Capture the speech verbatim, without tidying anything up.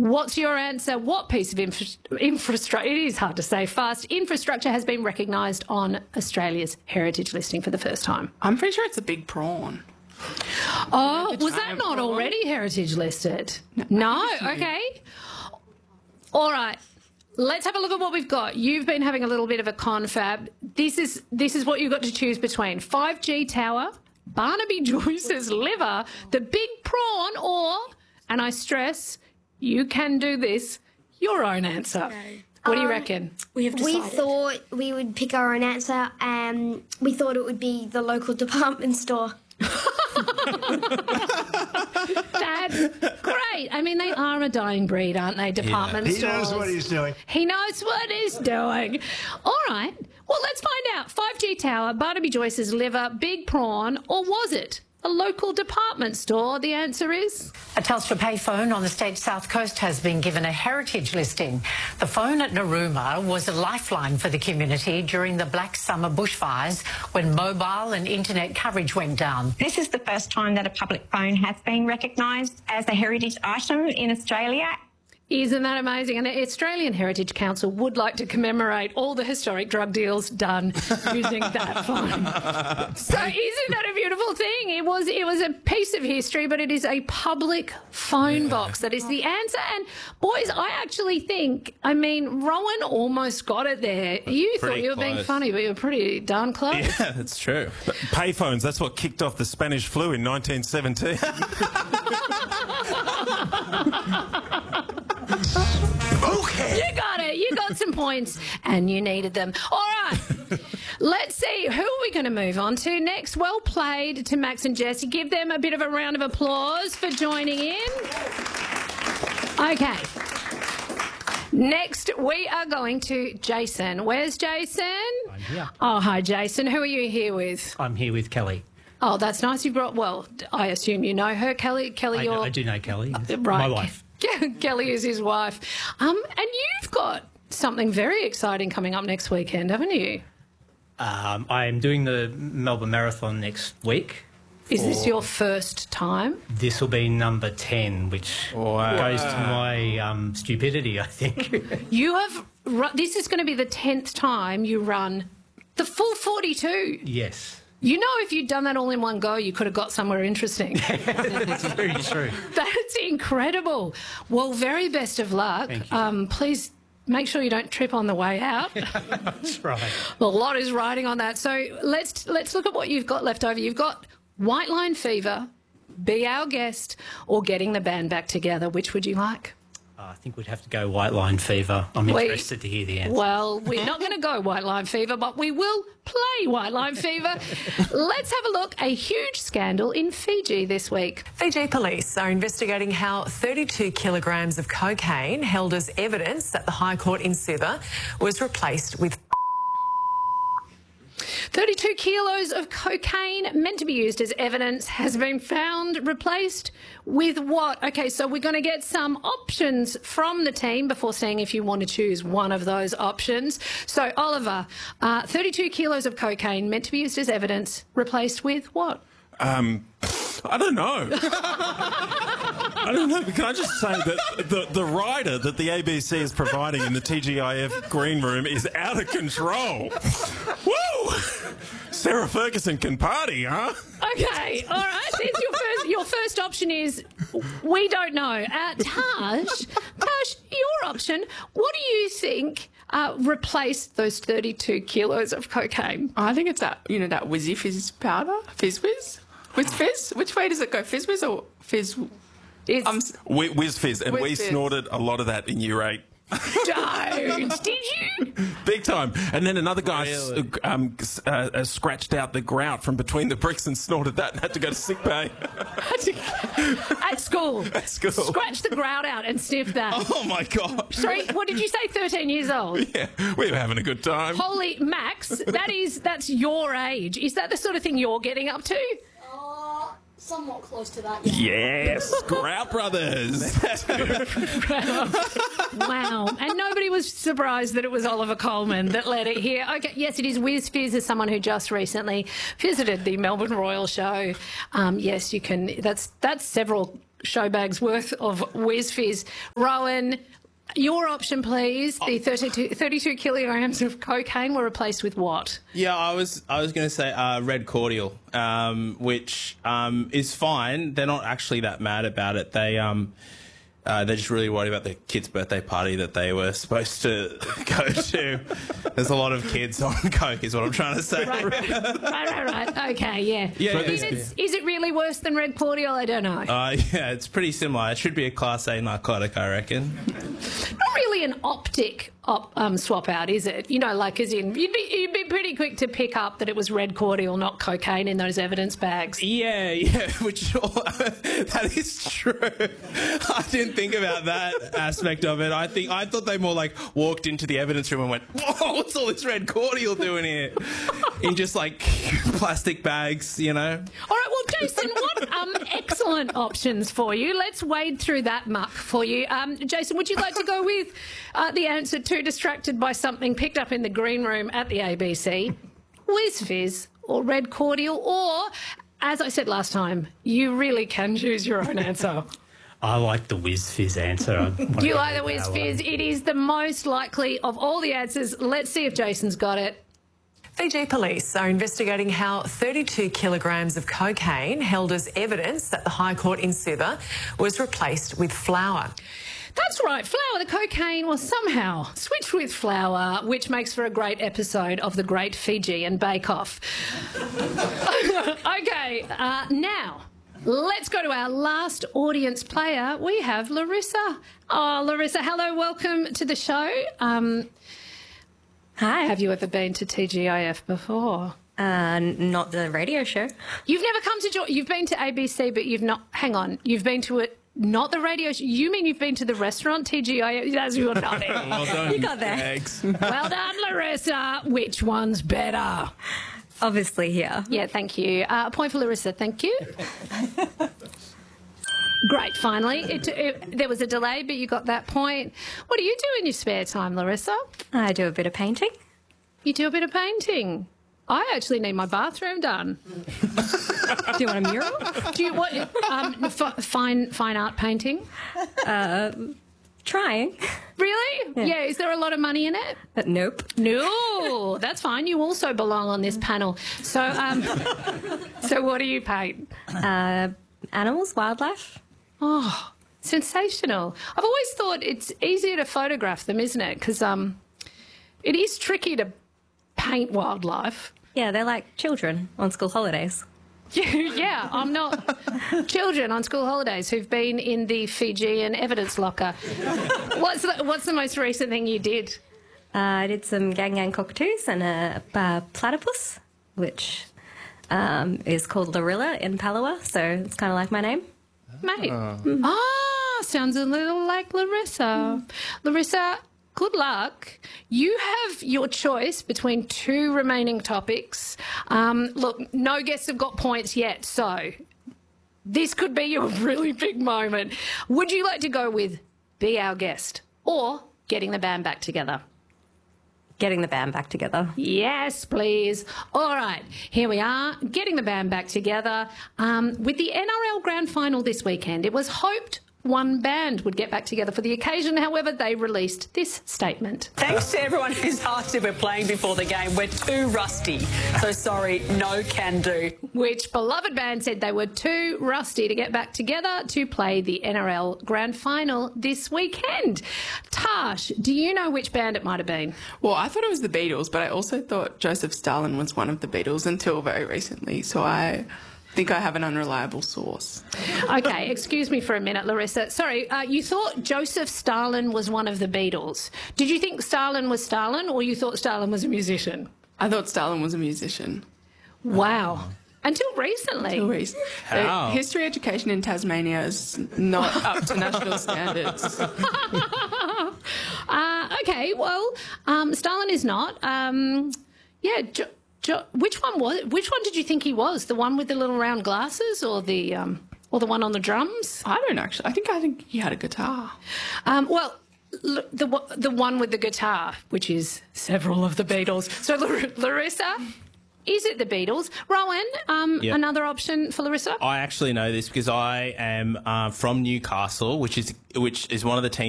What's your answer? What piece of infra infrastructure, it is hard to say fast, infrastructure has been recognised on Australia's heritage listing for the first time? I'm pretty sure it's a big prawn. Oh, was that not prawn? already heritage listed? No. no? Okay. All right. Let's have a look at what we've got. You've been having a little bit of a confab. This is, this is what you've got to choose between. five G Tower, Barnaby Joyce's liver, the big prawn, or, and I stress, you can do this, your own answer. Okay. What do you um, reckon? We have decided. We thought we would pick our own answer. Um, we thought it would be the local department store. That's great. I mean, they are a dying breed, aren't they, department yeah. stores? He knows what he's doing. He knows what he's doing. All right. Well, let's find out. five G Tower, Barnaby Joyce's liver, big prawn, or was it a local department store? The answer is... A Telstra payphone on the state's south coast has been given a heritage listing. The phone at Narooma was a lifeline for the community during the Black Summer bushfires when mobile and internet coverage went down. This is the first time that a public phone has been recognised as a heritage item in Australia. Isn't that amazing? And the Australian Heritage Council would like to commemorate all the historic drug deals done using that phone. So isn't that a beautiful thing? It was it was a piece of history, but it is a public phone yeah. box. That is the answer. And, boys, I actually think, I mean, Rowan almost got it there. You pretty thought you were close. being funny, but you were pretty darn close. Yeah, that's true. But payphones, that's what kicked off the Spanish flu in nineteen seventeen. Okay. You got it. You got some points and you needed them. All right. Let's see. Who are we going to move on to next? Well played to Max and Jesse. Give them a bit of a round of applause for joining in. Okay. Next, we are going to Jason. Where's Jason? I'm here. Oh, hi, Jason. Who are you here with? I'm here with Kelly. Oh, that's nice. You brought, well, I assume you know her, Kelly. Kelly, I, you're... know, I do know Kelly. Uh, right. My wife. Kelly is his wife. Um, and you've got something very exciting coming up next weekend, haven't you? Um, I am doing the Melbourne Marathon next week. Is this your first time? This will be number ten, which wow. goes to my um, stupidity, I think. You have... This is going to be the tenth time you run the full forty-two. Yes. You know, if you'd done that all in one go, you could have got somewhere interesting. That's very true. That's incredible. Well, very best of luck. Thank you. Um, please make sure you don't trip on the way out. That's right. Well, a lot is riding on that. So let's let's look at what you've got left over. You've got White Line Fever, Be Our Guest, or Getting the Band Back Together. Which would you like? I think we'd have to go White Line Fever. I'm we, interested to hear the answer. Well, we're not going to go White Line Fever, but we will play White Line Fever. Let's have a look. A huge scandal in Fiji this week. Fiji police are investigating how thirty-two kilograms of cocaine held as evidence at the High Court in Suva was replaced with thirty-two kilos of cocaine meant to be used as evidence has been found replaced with what? Okay, so we're going to get some options from the team before seeing if you want to choose one of those options. So, Oliver, uh, thirty-two kilos of cocaine meant to be used as evidence replaced with what? Um, I don't know. I don't know. Can I just say that the, the rider that the A B C is providing in the T G I F green room is out of control. Woo! Sarah Ferguson can party, huh? Okay, all right. There's your first, your first option is we don't know. Uh, Taj, Taj, your option. What do you think uh, replaced those thirty-two kilos of cocaine? I think it's that, you know, that Whizzy Fizz powder, Fizz Whiz. Whiz Fizz? Which way does it go? Fizz Whiz or Fizz? It's um, Wh Whiz Fizz, and Whiz we Fizz. snorted a lot of that in year eight. Don't! Did you? Big time. And then another guy Really? um, uh, uh, scratched out the grout from between the bricks and snorted that and had to go to sick bay. At school. At school. Scratch the grout out and sniff that. Oh, my God. Sorry, what did you say, thirteen years old? Yeah, we were having a good time. Holy, Max, that is, that's your age. Is that the sort of thing you're getting up to? Uh, somewhat close to that, yeah. Yes, Grout Brothers. Wow. And nobody was surprised that it was Oliver Coleman that led it here. Okay, yes, it is Whiz Fizz, as someone who just recently visited the Melbourne Royal Show. Um, yes, you can, that's, that's several show bags worth of Whiz Fizz. Rowan, your option, please. The thirty-two, thirty-two kilograms of cocaine were replaced with what? Yeah, I was I was going to say uh, red cordial, um, which um, is fine. They're not actually that mad about it. They um, uh, they're just really worried about the kid's birthday party that they were supposed to go to. There's a lot of kids on coke, is what I'm trying to say. Right, right, right, right. Okay, yeah. Yeah, is, yeah. it, is it really worse than red cordial? I don't know. Uh, yeah, it's pretty similar. It should be a Class A narcotic, I reckon. Not really an optic op, um, swap out, is it? You know, like as in, you'd be, you'd be pretty quick to pick up that it was red cordial, not cocaine in those evidence bags. Yeah, yeah, which that is true. I didn't think about that aspect of it. I think I thought they more like walked into the evidence room and went, "Whoa, what's all this red cordial doing here?" In just like plastic bags, you know. All right, well, Jason, what um, excellent options for you. Let's wade through that muck for you. Um, Jason, would you like to go with uh, the answer to distracted by something picked up in the green room at the A B C, Whiz Fizz or red cordial, or, as I said last time, you really can choose your own answer? I like the Whiz Fizz answer. Do you like the Whiz Fizz? It is the most likely of all the answers. Let's see if Jason's got it. Fiji police are investigating how thirty-two kilograms of cocaine held as evidence that the High Court in Suva was replaced with flour. That's right, flour. The cocaine was somehow switched with flour, which makes for a great episode of The Great Fijian Bake Off. OK, uh, now let's go to our last audience player. We have Larissa. Oh, Larissa, hello, welcome to the show. Um, Hi. Have you ever been to T G I F before? Uh, not the radio show. You've never come to join. You've been to A B C, but you've not. Hang on. You've been to it. Not the radio show. You mean you've been to the restaurant T G I F? That's your nodding. Well done. You got there. Thanks. Well done, Larissa. Which one's better? Obviously here. Yeah, thank you. Uh, a point for Larissa. Thank you. Great, finally. It, it, there was a delay, but you got that point. What do you do in your spare time, Larissa? I do a bit of painting. You do a bit of painting. I actually need my bathroom done. Do you want a mural? Do you want um, f- fine fine art painting? Uh, trying. Really? Yeah. yeah. Is there a lot of money in it? Uh, nope. No, that's fine. You also belong on this panel. So, um, so what do you paint? Uh, animals, wildlife. Oh, sensational. I've always thought it's easier to photograph them, isn't it? Because um, it is tricky to paint wildlife. Yeah, they're like children on school holidays. Yeah, I'm not children on school holidays who've been in the Fijian evidence locker. What's the, what's the most recent thing you did? Uh, I did some gang gang cockatoos and a uh, platypus, which um, is called Lorilla in Palawa, so it's kind of like my name. Mate. Mm. Ah, sounds a little like Larissa. Mm. Larissa, good luck. You have your choice between two remaining topics. Um, look, no guests have got points yet, so this could be your really big moment. Would you like to go with Be Our Guest or Getting the Band Back Together? Getting the band back together. Yes, please. All right, here we are, getting the band back together. Um, with the N R L Grand Final this weekend, it was hoped one band would get back together for the occasion. However, they released this statement. Thanks to everyone who's asked if we're playing before the game. We're too rusty. So sorry, no can do. Which beloved band said they were too rusty to get back together to play the N R L Grand Final this weekend. Tash, do you know which band it might have been? Well, I thought it was the Beatles, but I also thought Joseph Stalin was one of the Beatles until very recently. So I think I have an unreliable source. Okay, excuse me for a minute, Larissa. Sorry, uh, you thought Joseph Stalin was one of the Beatles. Did you think Stalin was Stalin, or you thought Stalin was a musician? I thought Stalin was a musician. Wow. Until recently. Until recently. How? History education in Tasmania is not up to national standards. uh, okay, well, um, Stalin is not. Um, yeah, jo- jo- which one was it? Which one did you think he was? The one with the little round glasses, or the um, or the one on the drums? I don't actually. I think I think he had a guitar. Um, well. L- the the one with the guitar, which is several of the Beatles. So, Lar- Larissa, Is it the Beatles? Rowan, um, Yep. another option for Larissa? I actually know this because I am uh, from Newcastle, which is which is one of the teams